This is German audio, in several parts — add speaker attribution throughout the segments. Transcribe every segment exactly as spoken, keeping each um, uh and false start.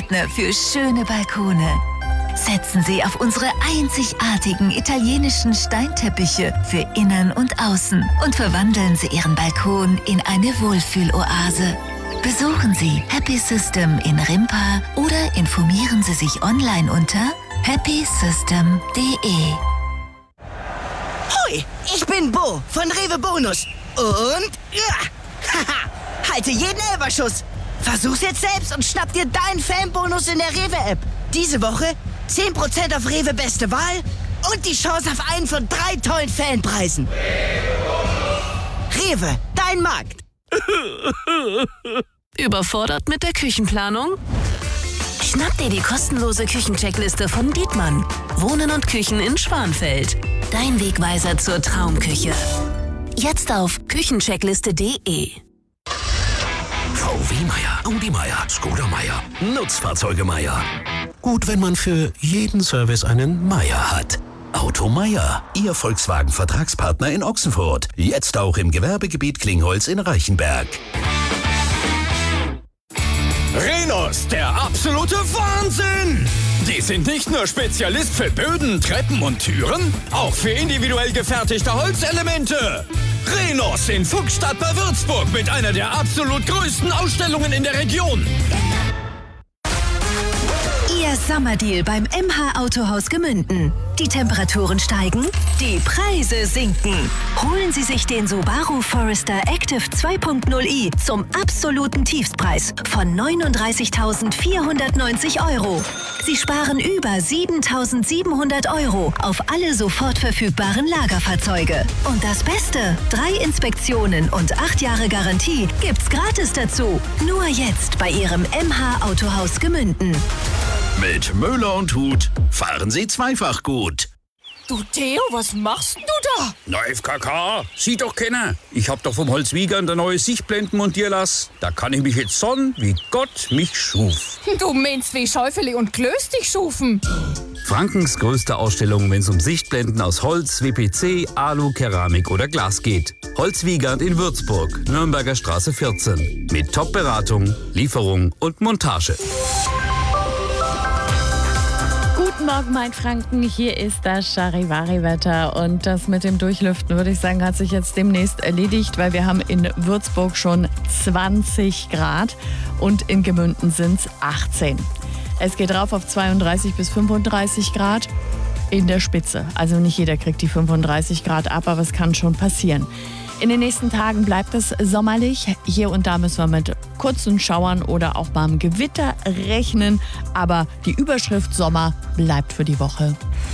Speaker 1: Partner für schöne Balkone. Setzen Sie auf unsere einzigartigen italienischen Steinteppiche für Innen und Außen und verwandeln Sie Ihren Balkon in eine Wohlfühloase. Besuchen Sie Happy System in Rimpa oder informieren Sie sich online unter happy system punkt de.
Speaker 2: Hoi, ich bin Bo von Rewe Bonus. Und ja, haha, halte jeden Elberschuss. Versuch's jetzt selbst und schnapp dir deinen Fanbonus in der Rewe-App. Diese Woche zehn Prozent auf Rewe Beste Wahl und die Chance auf einen von drei tollen Fanpreisen. Rewe, dein Markt.
Speaker 3: Überfordert mit der Küchenplanung? Schnapp dir die kostenlose Küchencheckliste von Dietmann. Wohnen und Küchen in Schwanfeld. Dein Wegweiser zur Traumküche. Jetzt auf küchencheckliste punkt de.
Speaker 4: V W Meier, Audi Meier, Skoda Meier, Nutzfahrzeuge Meier. Gut, wenn man für jeden Service einen Meier hat. Auto Meier, Ihr Volkswagen-Vertragspartner in Ochsenfurt. Jetzt auch im Gewerbegebiet Klingholz in Reichenberg.
Speaker 5: Rhenus, der absolute Wahnsinn! Die sind nicht nur Spezialist für Böden, Treppen und Türen, auch für individuell gefertigte Holzelemente. Rhenus in Fuchsstadt bei Würzburg mit einer der absolut größten Ausstellungen in der Region.
Speaker 1: Ihr Sommerdeal beim M H Autohaus Gemünden. Die Temperaturen steigen, die Preise sinken. Holen Sie sich den Subaru Forester Active zwei Punkt null i zum absoluten Tiefstpreis von neununddreißigtausendvierhundertneunzig Euro. Sie sparen über siebentausendsiebenhundert Euro auf alle sofort verfügbaren Lagerfahrzeuge. Und das Beste, drei Inspektionen und acht Jahre Garantie gibt's gratis dazu. Nur jetzt bei Ihrem M H Autohaus Gemünden.
Speaker 4: Mit Möller und Huth fahren Sie zweifach gut.
Speaker 6: Du Theo, was machst du da?
Speaker 5: Na, F K K, sieht doch keiner. Ich hab doch vom Holzwiegern eine neue Sichtblenden montieren lassen. Da kann ich mich jetzt sonnen, wie Gott mich schuf.
Speaker 6: Du meinst, wie Schäufele und Klöß dich schufen.
Speaker 5: Frankens größte Ausstellung, wenn es um Sichtblenden aus Holz, W P C, Alu, Keramik oder Glas geht. Holzwiegand in Würzburg, Nürnberger Straße vierzehn. Mit Top-Beratung, Lieferung und Montage.
Speaker 7: Guten Morgen, mein Franken. Hier ist das Charivari-Wetter. Und das mit dem Durchlüften, würde ich sagen, hat sich jetzt demnächst erledigt, weil wir haben in Würzburg schon zwanzig Grad und in Gemünden sind es achtzehn. Es geht rauf auf zweiunddreißig bis fünfunddreißig Grad in der Spitze. Also nicht jeder kriegt die fünfunddreißig Grad ab, aber es kann schon passieren. In den nächsten Tagen bleibt es sommerlich. Hier und da müssen wir mit kurzen Schauern oder auch mal einem Gewitter rechnen. Aber die Überschrift Sommer bleibt für die Woche.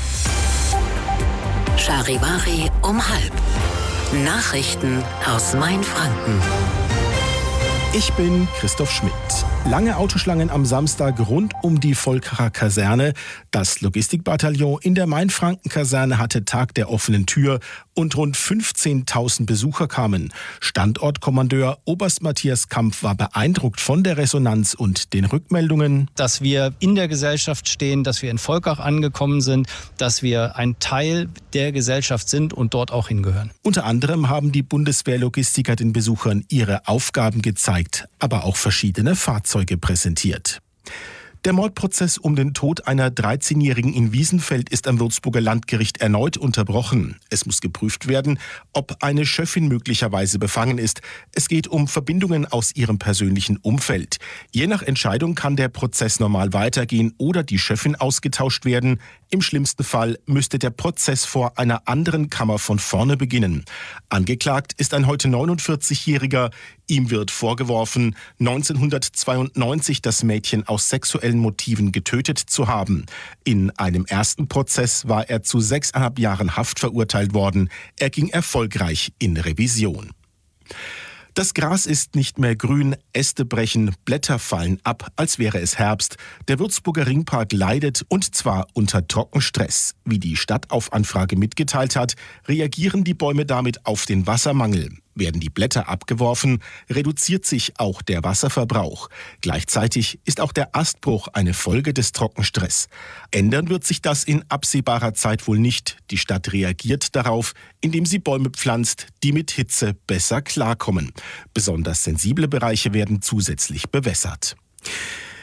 Speaker 3: Charivari um halb. Nachrichten aus Mainfranken.
Speaker 8: Ich bin Christoph Schmidt. Lange Autoschlangen am Samstag rund um die Volkacher Kaserne. Das Logistikbataillon in der Mainfranken-Kaserne hatte Tag der offenen Tür und rund fünfzehntausend Besucher kamen. Standortkommandeur Oberst Matthias Kampf war beeindruckt von der Resonanz und den Rückmeldungen.
Speaker 9: Dass wir in der Gesellschaft stehen, dass wir in Volkach angekommen sind, dass wir ein Teil der Gesellschaft sind und dort auch hingehören.
Speaker 8: Unter anderem haben die Bundeswehrlogistiker den Besuchern ihre Aufgaben gezeigt, aber auch verschiedene Fahrzeuge präsentiert. Der Mordprozess um den Tod einer dreizehnjährigen in Wiesenfeld ist am Würzburger Landgericht erneut unterbrochen. Es muss geprüft werden, ob eine Schöffin möglicherweise befangen ist. Es geht um Verbindungen aus ihrem persönlichen Umfeld. Je nach Entscheidung kann der Prozess normal weitergehen oder die Schöffin ausgetauscht werden. Im schlimmsten Fall müsste der Prozess vor einer anderen Kammer von vorne beginnen. Angeklagt ist ein heute neunundvierzigjähriger. Ihm wird vorgeworfen, neunzehnhundertzweiundneunzig das Mädchen aus sexuellen Motiven getötet zu haben. In einem ersten Prozess war er zu sechseinhalb Jahren Haft verurteilt worden. Er ging erfolgreich in Revision. Das Gras ist nicht mehr grün, Äste brechen, Blätter fallen ab, als wäre es Herbst. Der Würzburger Ringpark leidet, und zwar unter Trockenstress. Wie die Stadt auf Anfrage mitgeteilt hat, reagieren die Bäume damit auf den Wassermangel. Werden die Blätter abgeworfen, reduziert sich auch der Wasserverbrauch. Gleichzeitig ist auch der Astbruch eine Folge des Trockenstress. Ändern wird sich das in absehbarer Zeit wohl nicht. Die Stadt reagiert darauf, indem sie Bäume pflanzt, die mit Hitze besser klarkommen. Besonders sensible Bereiche werden zusätzlich bewässert.